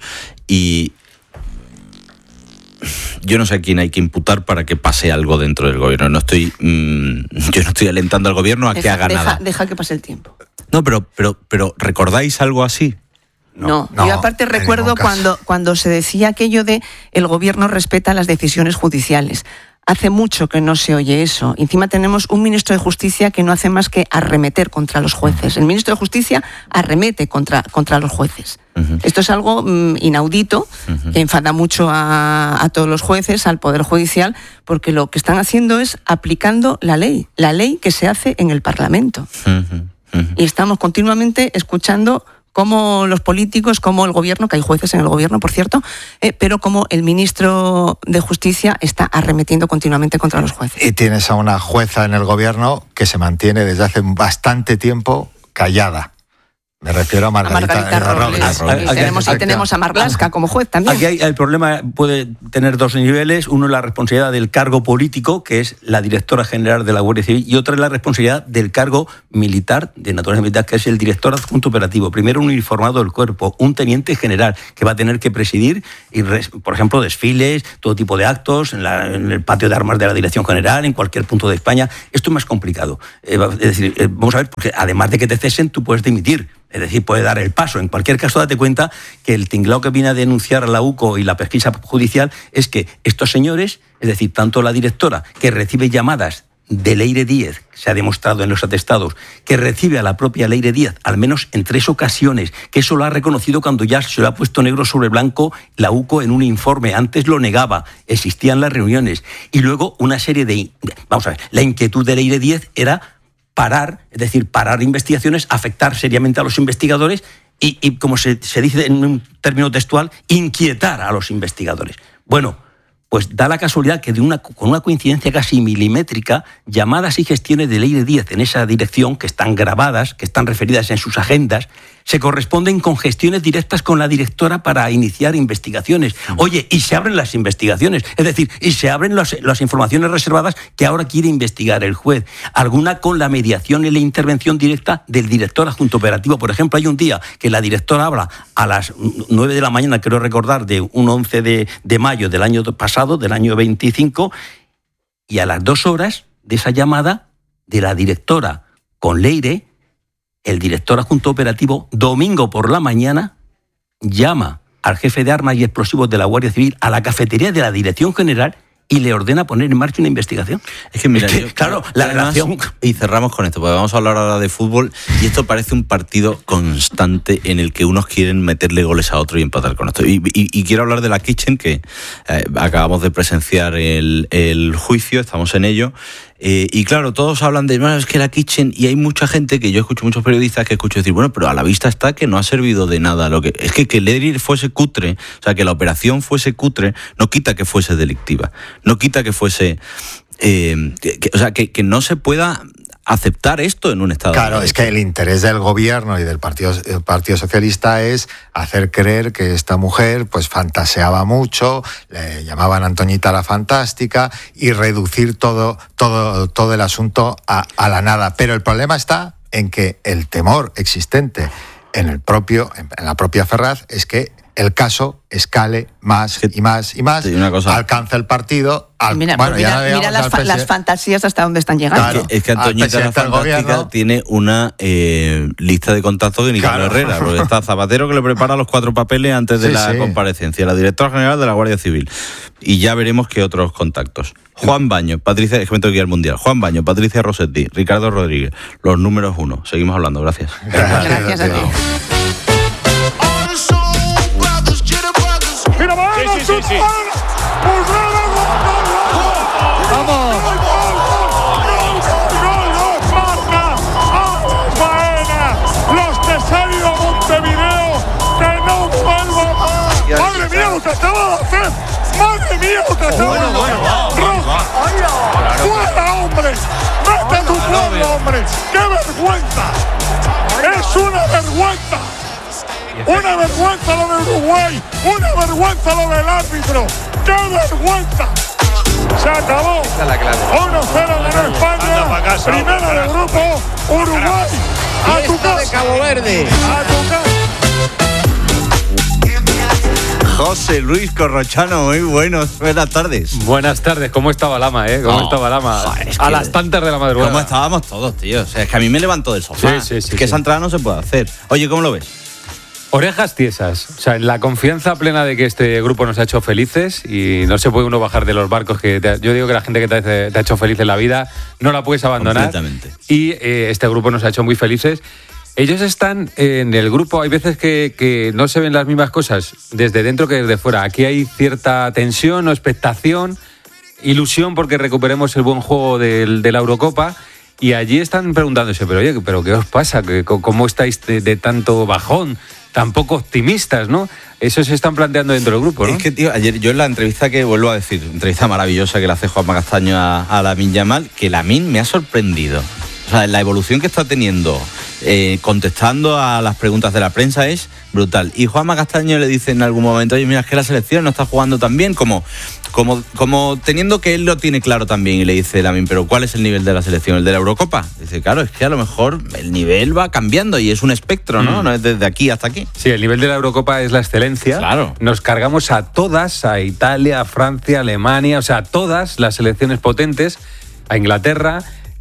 y yo no sé a quién hay que imputar para que pase algo dentro del gobierno. No estoy, mmm, yo no estoy alentando al gobierno a deja, que haga deja, nada. Deja que pase el tiempo. No, pero, pero, pero ¿recordáis algo así? No, no, no, yo aparte recuerdo cuando, cuando se decía aquello de el gobierno respeta las decisiones judiciales. Hace mucho que no se oye eso. Encima tenemos un ministro de Justicia que no hace más que arremeter contra los jueces. El ministro de Justicia arremete contra, contra los jueces. Uh-huh. Esto es algo mm, inaudito, uh-huh. que enfada mucho a, a todos los jueces, al Poder Judicial, porque lo que están haciendo es aplicando la ley, la ley que se hace en el Parlamento. Uh-huh. Uh-huh. Y estamos continuamente escuchando como los políticos, como el gobierno, que hay jueces en el gobierno, por cierto, eh, pero como el ministro de Justicia está arremetiendo continuamente contra los jueces. Y tienes a una jueza en el gobierno que se mantiene desde hace bastante tiempo callada. Me refiero a Margarita, a Margarita Robles. Robles. Robles. Aquí, y tenemos, y tenemos a Marlaska como juez también. Aquí hay, el problema puede tener dos niveles. Uno es la responsabilidad del cargo político, que es la directora general de la Guardia Civil, y otra es la responsabilidad del cargo militar, de naturaleza militar, que es el director adjunto operativo. Primero, un uniformado del cuerpo, un teniente general, que va a tener que presidir, y res, por ejemplo, desfiles, todo tipo de actos, en, la, en el patio de armas de la Dirección General, en cualquier punto de España. Esto es más complicado. Eh, es decir, eh, vamos a ver, porque además de que te cesen, tú puedes dimitir. Es decir, puede dar el paso. En cualquier caso, date cuenta que el tinglao que viene a denunciar a la UCO y la pesquisa judicial es que estos señores, es decir, tanto la directora, que recibe llamadas de Leire Díez, se ha demostrado en los atestados, que recibe a la propia Leire Díez, al menos en tres ocasiones, que eso lo ha reconocido cuando ya se lo ha puesto negro sobre blanco la UCO en un informe. Antes lo negaba, existían las reuniones. Y luego una serie de... Vamos a ver, la inquietud de Leire Díez era parar, es decir, parar investigaciones, afectar seriamente a los investigadores y, y como se, se dice en un término textual, inquietar a los investigadores. Bueno, pues da la casualidad que de una, con una coincidencia casi milimétrica, llamadas y gestiones de Leire Díez en esa dirección, que están grabadas, que están referidas en sus agendas, se corresponden con gestiones directas con la directora para iniciar investigaciones. Oye, y se abren las investigaciones, es decir, y se abren las, las informaciones reservadas que ahora quiere investigar el juez. Alguna con la mediación y la intervención directa del director adjunto operativo. Por ejemplo, hay un día que la directora habla a las nueve de la mañana, quiero recordar, de un once de, de mayo del año pasado, del año veinticinco, y a las dos horas de esa llamada de la directora con Leire, el director adjunto operativo, domingo por la mañana, llama al jefe de armas y explosivos de la Guardia Civil a la cafetería de la Dirección General y le ordena poner en marcha una investigación. Es que, mira, es que, yo, claro, la además, relación... Y cerramos con esto, porque vamos a hablar ahora de fútbol, y esto parece un partido constante en el que unos quieren meterle goles a otro y empatar con esto. Y, y, y quiero hablar de la Kitchen, que eh, acabamos de presenciar el, el juicio, estamos en ello. Eh, y claro, todos hablan de, bueno, es que la Kitchen, y hay mucha gente que yo escucho, muchos periodistas que escucho decir, bueno, pero a la vista está que no ha servido de nada. Lo que es que que Leire fuese cutre, o sea, que la operación fuese cutre, no quita que fuese delictiva, no quita que fuese, eh, que, que, o sea, que, que no se pueda aceptar esto en un Estado. Claro, es que el interés del gobierno y del Partido, el Partido Socialista es hacer creer que esta mujer pues fantaseaba mucho, le llamaban Antoñita la Fantástica, y reducir todo, todo, todo el asunto a, a la nada. Pero el problema está en que el temor existente en el propio, en la propia Ferraz es que el caso escale más y más y más, sí, una cosa. Alcanza el partido. Al, mira, bueno, mira, ya mira las, fa- las fantasías hasta dónde están llegando. Claro, es que Antoñita la Fantástica tiene una eh, lista de contactos de Nicolás claro. Herrera, porque está Zapatero, que le prepara los cuatro papeles antes de sí, la sí. comparecencia, la directora general de la Guardia Civil, y ya veremos qué otros contactos. Juan Baño, Patricia, es que me tengo que ir al Mundial. Juan Baño, Patricia Rossetti, Ricardo Rodríguez, los números uno. Seguimos hablando, gracias. Gracias, gracias a ti. ¡Mira, va! Sí, sí, sí, sí. ¡Vamos! ¡Los que se han ido a Montevideo! ¡Que no vuelvan! ¡Madre mía lo que acaba de hacer! ¡Madre mía lo que acaba de hacer! ¡Roja! ¡Fuera, hombre! ¡Vete a tu pueblo, hombre! ¡Qué vergüenza! ¡Es una vergüenza! ¡Una vergüenza lo de Uruguay! ¡Una vergüenza lo del árbitro! ¡Qué vergüenza! Se acabó. uno cero ganó España. Primera del grupo. Uruguay. A tu casa. de Cabo Verde. A tu casa. José Luis Corrochano, muy buenos. Buenas tardes. Buenas tardes. ¿Cómo estaba Lama, eh? ¿Cómo oh, estaba Lama? Joder, es que a las tantas de la madrugada. ¿Cómo estábamos todos, tío? O sea, es que a mí me levantó del sofá. Sí, sí, sí. Es que sí. esa entrada no se puede hacer. Oye, ¿cómo lo ves? Orejas tiesas, o sea, la confianza plena de que este grupo nos ha hecho felices y no se puede uno bajar de los barcos. Que te, yo digo que la gente que te, hace, te ha hecho feliz en la vida no la puedes abandonar. Completamente. Y eh, este grupo nos ha hecho muy felices. Ellos están en el grupo, hay veces que, que no se ven las mismas cosas desde dentro que desde fuera. Aquí hay cierta tensión o expectación, ilusión porque recuperemos el buen juego del, de la Eurocopa. Y allí están preguntándose, pero oye, ¿pero qué os pasa? ¿Cómo estáis de, de tanto bajón? Tan poco optimistas, ¿no? Eso se están planteando dentro del grupo, ¿no? Es que, tío, ayer yo en la entrevista que vuelvo a decir, entrevista maravillosa que le hace Juanma Castaño a, a Lamine Yamal, que Lamine me ha sorprendido. O sea, la evolución que está teniendo, eh, contestando a las preguntas de la prensa es brutal. Y Juanma Castaño le dice en algún momento, oye, mira, es que la selección no está jugando tan bien, como, como, como teniendo que él lo tiene claro también. Y le dice Lamine, pero ¿cuál es el nivel de la selección? ¿El de la Eurocopa? Dice, claro, es que a lo mejor el nivel va cambiando y es un espectro, ¿no? Mm. No es desde aquí hasta aquí. Sí, el nivel de la Eurocopa es la excelencia. Claro. Nos cargamos a todas, a Italia, a Francia, a Alemania, o sea, a todas las selecciones potentes, a Inglaterra.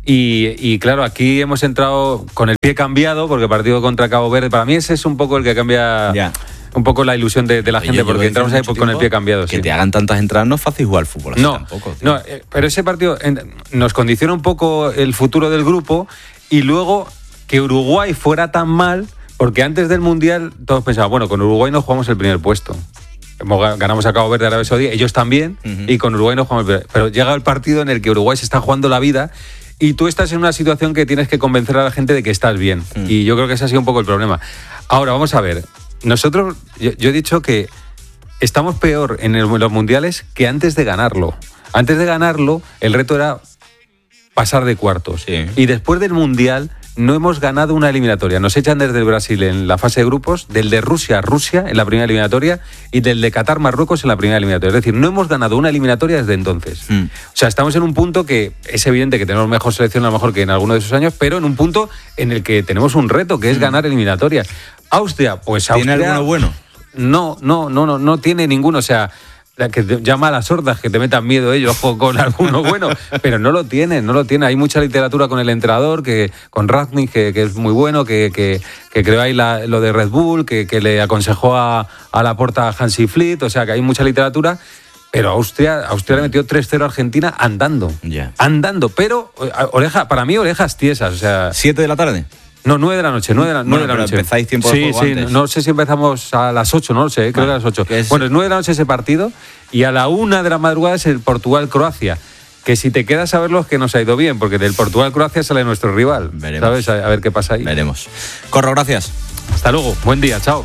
Y, y claro, aquí hemos entrado con el pie cambiado, porque el partido contra Cabo Verde, para mí ese es un poco el que cambia yeah. un poco la ilusión de, de la Oye, gente, porque entramos ahí con el pie cambiado. Que sí. te hagan tantas entradas no es fácil jugar al fútbol así no, tampoco. Tío. No, eh, pero ese partido en, nos condiciona un poco el futuro del grupo, y luego que Uruguay fuera tan mal, porque antes del Mundial todos pensaban, bueno, con Uruguay nos jugamos el primer puesto. Ganamos a Cabo Verde, Arabia Saudí, ellos también, uh-huh. y con Uruguay nos jugamos el primer. Pero llega el partido en el que Uruguay se está jugando la vida, y tú estás en una situación que tienes que convencer a la gente de que estás bien. Mm. Y yo creo que ese ha sido un poco el problema. Ahora, vamos a ver. Nosotros, yo, yo he dicho que estamos peor en, el, en los mundiales que antes de ganarlo. Antes de ganarlo, el reto era pasar de cuartos. Sí. Y después del mundial, no hemos ganado una eliminatoria. Nos echan desde el Brasil en la fase de grupos, del de Rusia a Rusia en la primera eliminatoria y del de Qatar Marruecos en la primera eliminatoria. Es decir, no hemos ganado una eliminatoria desde entonces. Mm. O sea, estamos en un punto que es evidente que tenemos mejor selección a lo mejor que en alguno de esos años, pero en un punto en el que tenemos un reto, que es mm. ganar eliminatorias. Austria, pues Austria... ¿Tiene alguno bueno? No, no, no, no, no tiene ninguno. O sea, la que te llama a las sordas, que te metan miedo ellos con alguno bueno, pero no lo tienen, no lo tienen. Hay mucha literatura con el entrenador, que con Rangnick, que, que es muy bueno, que, que, que creó ahí la, lo de Red Bull, que, que le aconsejó a, a Laporta a Hansi Flick, o sea, que hay mucha literatura. Pero Austria, Austria le metió tres cero a Argentina andando, yeah. andando, pero oreja, para mí orejas tiesas, o sea... ¿Siete de la tarde? No, nueve de la noche, nueve de la, nueve bueno, de la noche. Empezáis tiempo de sí, juego sí, antes. No sé si empezamos a las ocho, no lo sé, creo ah, que a las ocho. Es... Bueno, es nueve de la noche ese partido y a la una de la madrugada es el Portugal-Croacia. Que si te quedas a verlo es que nos ha ido bien, porque del Portugal-Croacia sale nuestro rival. Veremos. ¿Sabes? A, a ver qué pasa ahí. Veremos. Corro, gracias. Hasta luego, buen día, chao.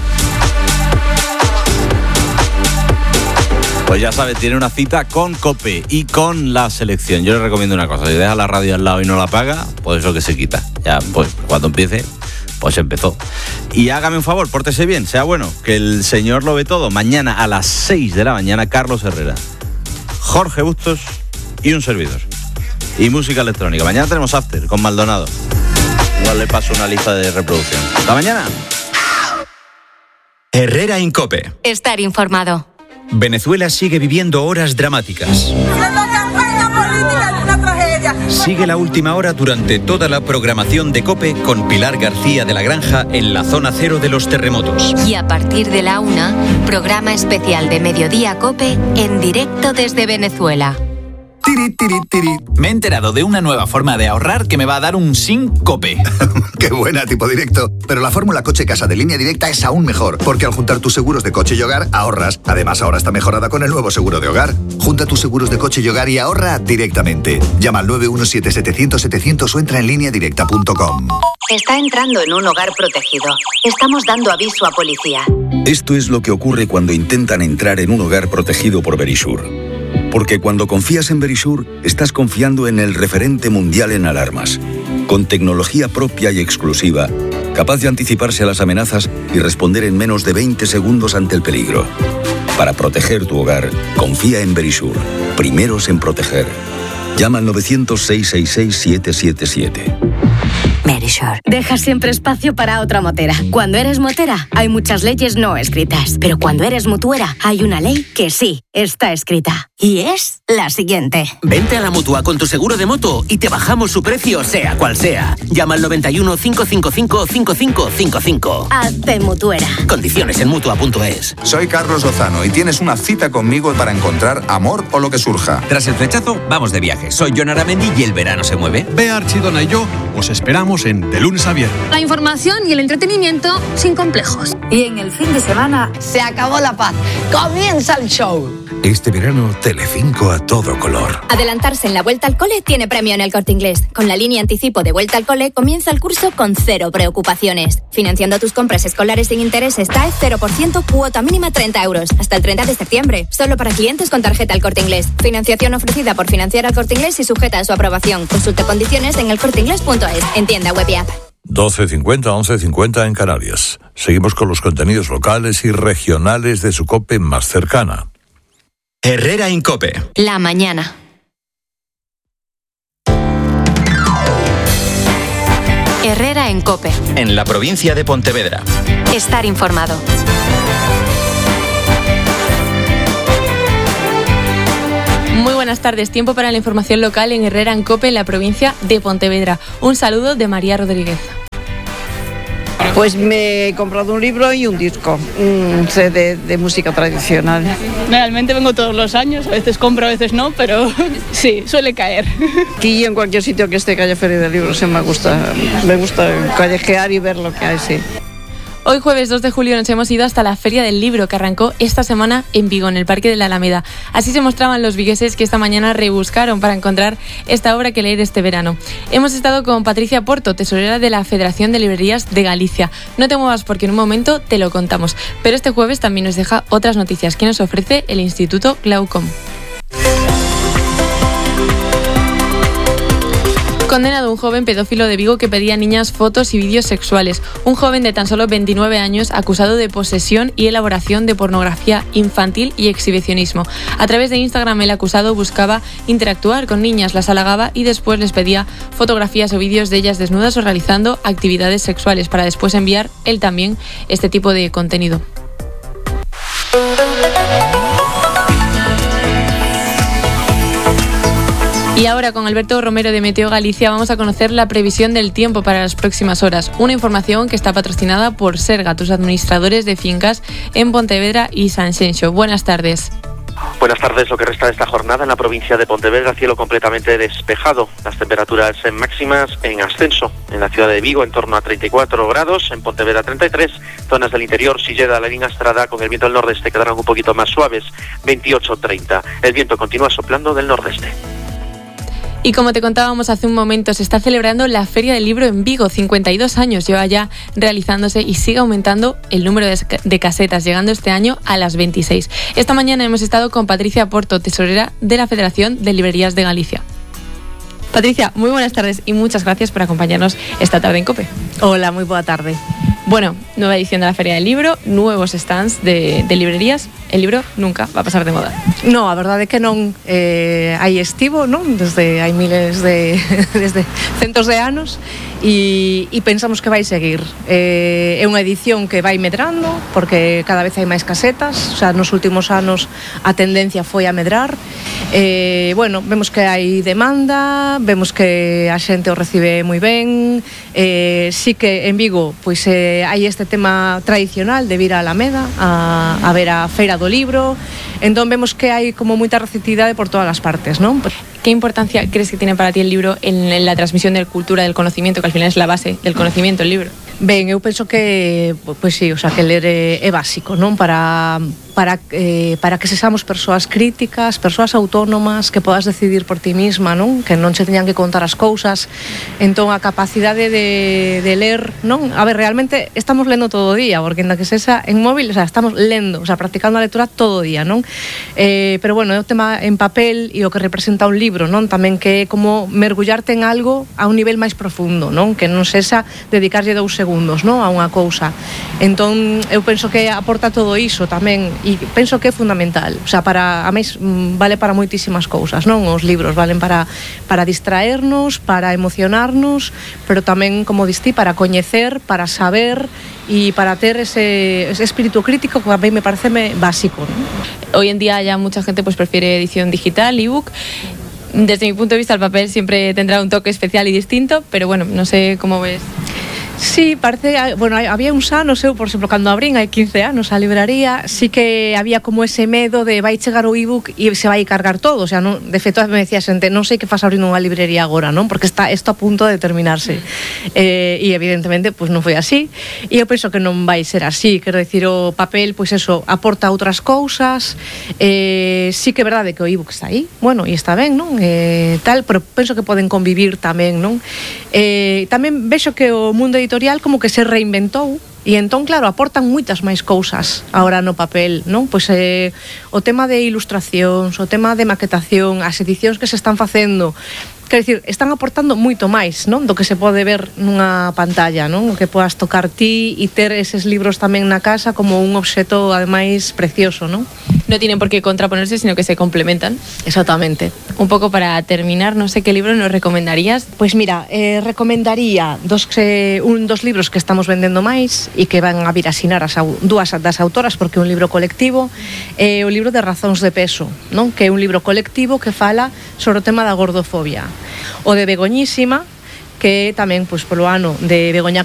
Pues ya sabes, tiene una cita con COPE y con la selección. Yo le recomiendo una cosa, si deja la radio al lado y no la apaga, pues eso que se quita. Ya, pues cuando empiece, pues empezó. Y hágame un favor, pórtese bien, sea bueno, que el señor lo ve todo. Mañana a las seis de la mañana, Carlos Herrera, Jorge Bustos y un servidor. Y música electrónica. Mañana tenemos After con Maldonado. Igual le paso una lista de reproducción. ¡Hasta mañana! Herrera en COPE. Estar informado. Venezuela sigue viviendo horas dramáticas. Sigue la última hora durante toda la programación de COPE con Pilar García de la Granja en la zona cero de los terremotos. Y a partir de la una, programa especial de Mediodía COPE en directo desde Venezuela. Tiri, tiri, tiri. Me he enterado de una nueva forma de ahorrar que me va a dar un sin COPE. Qué buena, tipo directo. Pero la fórmula coche-casa de Línea Directa es aún mejor, porque al juntar tus seguros de coche y hogar, ahorras. Además, ahora está mejorada con el nuevo seguro de hogar. Junta tus seguros de coche y hogar y ahorra directamente. Llama al nueve uno siete setecientos setecientos o entra en línea directa punto com. Está entrando en un hogar protegido. Estamos dando aviso a policía. Esto es lo que ocurre cuando intentan entrar en un hogar protegido por Verisur. Porque cuando confías en Verisur, estás confiando en el referente mundial en alarmas, con tecnología propia y exclusiva, capaz de anticiparse a las amenazas y responder en menos de veinte segundos ante el peligro. Para proteger tu hogar, confía en Verisur. Primeros en proteger. Llama al novecientos, seiscientos sesenta y seis, siete siete siete. Verisur. Deja siempre espacio para otra motera. Cuando eres motera, hay muchas leyes no escritas. Pero cuando eres mutuera, hay una ley que sí está escrita. Y es la siguiente. Vente a la Mutua con tu seguro de moto y te bajamos su precio, sea cual sea. Llama al noventa y uno, cinco cinco cinco, cinco cinco cinco cinco. Hazte mutuera. Condiciones en mutua punto es. Soy Carlos Lozano y tienes una cita conmigo para encontrar amor o lo que surja. Tras el flechazo, vamos de viaje. Soy Jon Aramendi y el verano se mueve. Bea Archidona y yo os esperamos en De Lunes a Viernes. La información y el entretenimiento sin complejos. Y en el fin de semana se acabó la paz. Comienza el show. Este verano, Telecinco a todo color. Adelantarse en la Vuelta al Cole tiene premio en El Corte Inglés. Con la línea anticipo de Vuelta al Cole comienza el curso con cero preocupaciones. Financiando tus compras escolares sin intereses, TAE cero por ciento, cuota mínima treinta euros. Hasta el treinta de septiembre. Solo para clientes con tarjeta El Corte Inglés. Financiación ofrecida por Financiar al Corte Inglés y sujeta a su aprobación. Consulta condiciones en el corte inglés punto es. En tienda web y app. doce cincuenta, once cincuenta en Canarias. Seguimos con los contenidos locales y regionales de su COPE más cercana. Herrera en COPE. La mañana. Herrera en COPE. En la provincia de Pontevedra. Estar informado. Muy buenas tardes. Tiempo para la información local en Herrera en COPE, en la provincia de Pontevedra. Un saludo de María Rodríguez. Pues me he comprado un libro y un disco, un C D de música tradicional. Realmente vengo todos los años, a veces compro, a veces no, pero sí, suele caer. Aquí en cualquier sitio que esté, que haya feria de libros, me gusta, me gusta callejear y ver lo que hay, sí. Hoy jueves dos de julio nos hemos ido hasta la Feria del Libro que arrancó esta semana en Vigo, en el Parque de la Alameda. Así se mostraban los vigueses que esta mañana rebuscaron para encontrar esta obra que leer este verano. Hemos estado con Patricia Porto, tesorera de la Federación de Librerías de Galicia. No te muevas porque en un momento te lo contamos. Pero este jueves también nos deja otras noticias que nos ofrece el Instituto Glaucom. Condenado un joven pedófilo de Vigo que pedía a niñas fotos y vídeos sexuales. Un joven de tan solo veintinueve años acusado de posesión y elaboración de pornografía infantil y exhibicionismo. A través de Instagram el acusado buscaba interactuar con niñas, las halagaba y después les pedía fotografías o vídeos de ellas desnudas o realizando actividades sexuales para después enviar él también este tipo de contenido. Y ahora con Alberto Romero de Meteo Galicia vamos a conocer la previsión del tiempo para las próximas horas. Una información que está patrocinada por Serga, tus administradores de fincas en Pontevedra y Sanxenxo. Buenas tardes. Buenas tardes. Lo que resta de esta jornada en la provincia de Pontevedra, cielo completamente despejado. Las temperaturas en máximas en ascenso. En la ciudad de Vigo en torno a treinta y cuatro grados, en Pontevedra treinta y tres, zonas del interior, Silleda, La Línea Estrada, con el viento del nordeste quedarán un poquito más suaves, veintiocho treinta. El viento continúa soplando del nordeste. Y como te contábamos hace un momento, se está celebrando la Feria del Libro en Vigo. cincuenta y dos años lleva ya realizándose y sigue aumentando el número de, de casetas, llegando este año a las veintiséis. Esta mañana hemos estado con Patricia Porto, tesorera de la Federación de Librerías de Galicia. Patricia, muy buenas tardes y muchas gracias por acompañarnos esta tarde en COPE. Hola, muy buena tarde. Bueno, nueva edición de la Feria del Libro, nuevos stands de, de librerías. El libro nunca va a pasar de moda. No, a verdade é que non. Eh, hai estivo, non? Desde hai miles de desde centos de anos e, e pensamos que vai seguir. Eh, é unha edición que vai medrando porque cada vez hai máis casetas, o sea, nos últimos anos a tendencia foi a medrar. Eh, bueno, vemos que hai demanda, vemos que a xente o recibe moi ben. Eh, sí que en Vigo pois eh, hai este tema tradicional de vir a Alameda a, a ver a Feira do Libro, entón vemos que hai como moita receptividade por todas as partes, non? ¿Qué importancia crees que tiene para ti el libro en, en la transmisión de cultura, del conocimiento, que al final es la base del conocimiento, el libro? Ben, eu penso que, pois sí, o sea, que ler é, é básico, non? Para, para, eh, para que sexamos persoas críticas, persoas autónomas, que podas decidir por ti misma, non? Que non se teñan que contar as cousas. Entón, a capacidade de, de ler, non? A ver, realmente estamos lendo todo o día, porque en da que sexa en móvil, o sea, estamos lendo, o sea, practicando a lectura todo o día, non? Eh, pero bueno, é o tema en papel e o que representa un libro, non? Tamén que é como mergullarte en algo a un nivel máis profundo, non? Que non sexa dedicarlle dous segundos, non? A unha cousa. Entón, eu penso que aporta todo iso tamén e penso que é fundamental. O sea, para a máis vale para moitísimas cousas, non? Os libros valen para para distraernos, para emocionarnos, pero tamén, como distí, para coñecer, para saber e para ter ese, ese espíritu crítico que a mí me parece básico, ¿no? Hoy en día ya mucha gente pues prefiere edición digital, ebook. Desde mi punto de vista el papel siempre tendrá un toque especial y distinto, pero bueno, no sé cómo ves. Sí, parece, bueno, había uns anos, eu, por exemplo, cando abrín hai quince anos a libraría, sí que había como ese medo de vai chegar o ebook e se vai cargar todo, o sea, non, de feito me decía xente, non sei que faz abrindo unha librería agora, non? Porque está isto a punto de terminarse. Eh, e evidentemente, pois pues, non foi así, e eu penso que non vai ser así, quero dicir, o papel, pois pues eso, aporta outras cousas, eh, sí que é verdade que o ebook está aí, bueno, e está ben, non? Eh, tal, pero penso que poden convivir tamén, non? Eh, tamén vexo que o mundo editorial como que se reinventou e entón, claro, aportan moitas máis cousas agora no papel, non? Pois eh, o tema de ilustracións, o tema de maquetación, as edicións que se están facendo, quero dicir, están aportando moito máis, non? Do que se pode ver nunha pantalla, non? O que podas tocar ti e ter eses libros tamén na casa como un obxeto ademais precioso, non? No tienen por qué contraponerse, sino que se complementan. Exactamente. Un pouco para terminar, no sé que libro nos recomendarías. Pois mira, eh, recomendaría dos, eh, un dos libros que estamos vendendo máis e que van a vir a asinar as dúas das autoras, porque é un libro colectivo, é eh, o libro de Razóns de Peso, non? Que é un libro colectivo que fala sobre o tema da gordofobia. O de Begoñísima, que tamén, pois, polo ano de Begoña